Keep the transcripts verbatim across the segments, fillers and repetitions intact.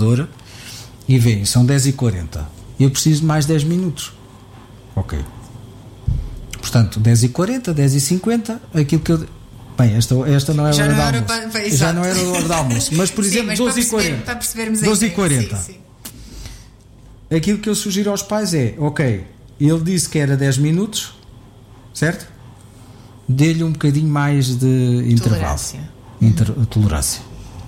computador e vê, são dez e quarenta, eu preciso de mais dez minutos. Ok. Portanto, dez e quarenta, dez e cinquenta, aquilo que eu... Bem, esta, esta não é a hora de almoço. Para, para, já não era a hora de almoço. Mas, por exemplo, sim, mas doze e quarenta. Para percebermos a doze e quarenta. Sim, sim. Aquilo que eu sugiro aos pais é, ok, ele disse que era dez minutos, certo? Dê-lhe um bocadinho mais de intervalo. Tolerância. Inter, hum. Tolerância.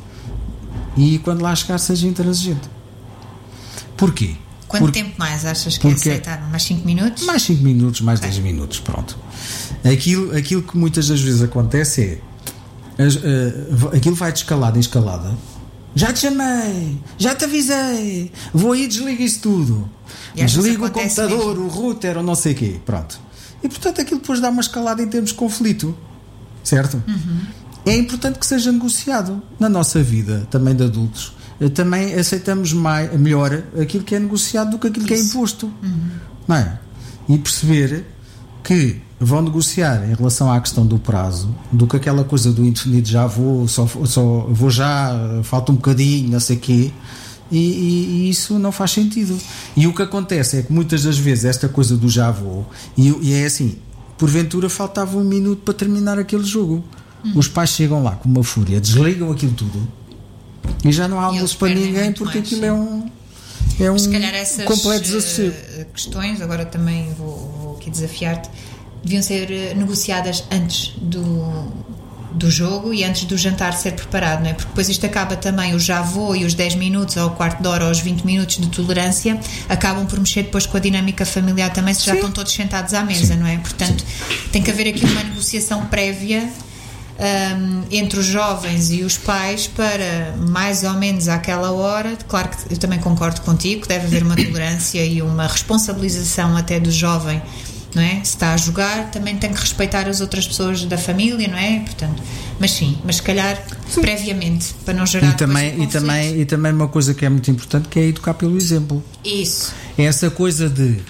E quando lá chegar, seja intransigente. Porquê? Quanto Porque, tempo mais achas que porque, é aceitável? Mais cinco minutos? Mais cinco minutos, mais dez minutos, pronto. Aquilo, aquilo que muitas das vezes acontece é as, uh, aquilo vai de escalada em escalada. Já te chamei, já te avisei, vou aí e desliga isso tudo. Desliga o computador, mesmo. O router ou não sei o quê. Pronto. E portanto aquilo depois dá uma escalada em termos de conflito. Certo? Uhum. É importante que seja negociado na nossa vida, também de adultos. Também aceitamos mais, melhor aquilo que é negociado do que aquilo isso. Que é imposto. Uhum. Não é? E perceber que vão negociar em relação à questão do prazo do que aquela coisa do indefinido, já vou, só, só vou já, falta um bocadinho, não sei o quê, e, e, e isso não faz sentido. E o que acontece é que muitas das vezes esta coisa do já vou, e, e é assim, porventura faltava um minuto para terminar aquele jogo. Hum. Os pais chegam lá com uma fúria, desligam aquilo tudo e já não há almoço para ninguém porque mais, aquilo sim. é um é um se calhar essas completo desassossego. Questões, agora também vou, vou aqui desafiar-te, deviam ser negociadas antes do, do jogo e antes do jantar ser preparado, não é? Porque depois isto acaba também, o já vou e os dez minutos ou o quarto de hora ou os vinte minutos de tolerância acabam por mexer depois com a dinâmica familiar também, se já Sim. estão todos sentados à mesa, Sim. não é? Portanto, Sim. tem que haver aqui uma negociação prévia um, entre os jovens e os pais para mais ou menos àquela hora. Claro que eu também concordo contigo que deve haver uma tolerância e uma responsabilização até do jovem, não é? Se está a jogar, também tem que respeitar as outras pessoas da família, não é? Portanto, mas sim, mas se calhar sim. previamente, para não gerar e também e também e também uma coisa que é muito importante, que é educar pelo exemplo. Isso. É essa coisa de uh,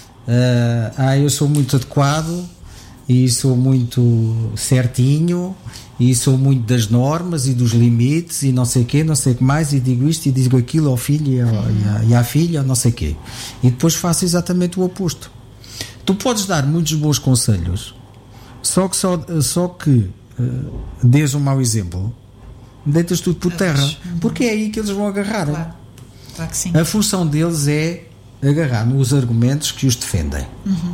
ah, eu sou muito adequado e sou muito certinho e sou muito das normas e dos limites e não sei o quê, não sei o que mais, e digo isto e digo aquilo ao filho e, ao, uhum. e, à, e à filha, não sei o quê. E depois faço exatamente o oposto. Tu podes dar muitos bons conselhos, só que, só, só que uh, dês um mau exemplo, deitas tudo por terra, uhum. porque é aí que eles vão agarrar. Claro. Claro que sim. A função deles é agarrar nos argumentos que os defendem. Uhum.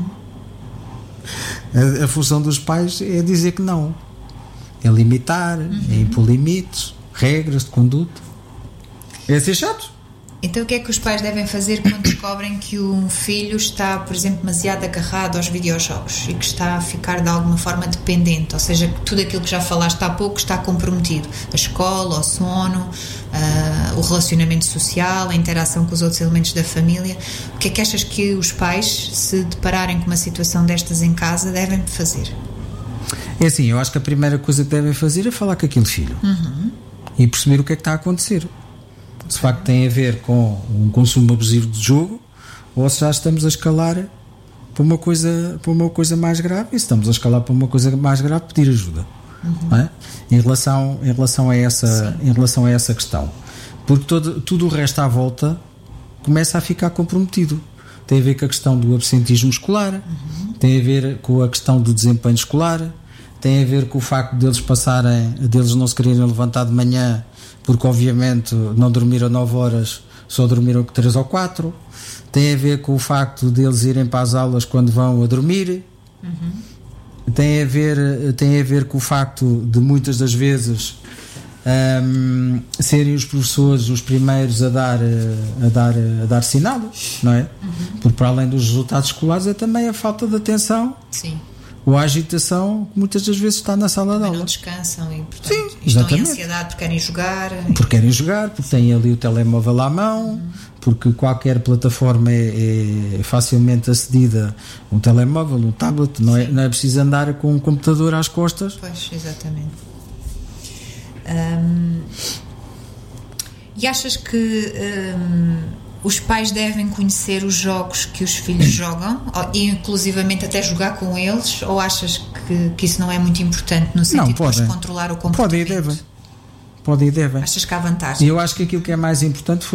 A, a função dos pais é dizer que não, é limitar, uhum. é impor limites, regras de conduta, é ser chato. Então o que é que os pais devem fazer quando descobrem que um filho está, por exemplo, demasiado agarrado aos videojogos e que está a ficar de alguma forma dependente, ou seja, que tudo aquilo que já falaste há pouco está comprometido, a escola, o sono, uh, o relacionamento social, a interação com os outros elementos da família? O que é que achas que os pais, se depararem com uma situação destas em casa, devem fazer? É assim, eu acho que a primeira coisa que devem fazer é falar com aquele filho uhum. e perceber o que é que está a acontecer. Se de facto tem a ver com um consumo abusivo de jogo ou se já estamos a escalar para uma coisa, para uma coisa mais grave, e se estamos a escalar para uma coisa mais grave, pedir ajuda. Uhum. Não é? em, relação, em, relação a essa, em relação a essa questão, porque todo, tudo o resto à volta começa a ficar comprometido. Tem a ver com a questão do absentismo escolar, uhum. tem a ver com a questão do desempenho escolar, tem a ver com o facto deles passarem, deles não se quererem levantar de manhã porque obviamente não dormiram nove horas, só dormiram três ou quatro. Tem a ver com o facto deles irem para as aulas quando vão a dormir. Uhum. Tem a ver, tem a ver com o facto de muitas das vezes um, serem os professores os primeiros a dar, a dar, a dar sinal, não é? Uhum. Porque para além dos resultados escolares é também a falta de atenção. Sim. Ou a agitação que muitas das vezes está na sala de aula. Não descansam e, portanto, Sim, estão exatamente. em ansiedade porque querem jogar. Porque querem jogar, porque têm ali o telemóvel à mão, uhum. porque qualquer plataforma é, é facilmente acedida, um telemóvel, um tablet, não é, não é preciso andar com um computador às costas. Pois, exatamente. Hum, e achas que hum, os pais devem conhecer os jogos que os filhos jogam, ou, inclusivamente até jogar com eles, ou achas que, que isso não é muito importante no sentido não, de podem. controlar o comportamento? Podem e devem. Podem e devem. Achas que há vantagem? E eu acho que aquilo que é mais importante foi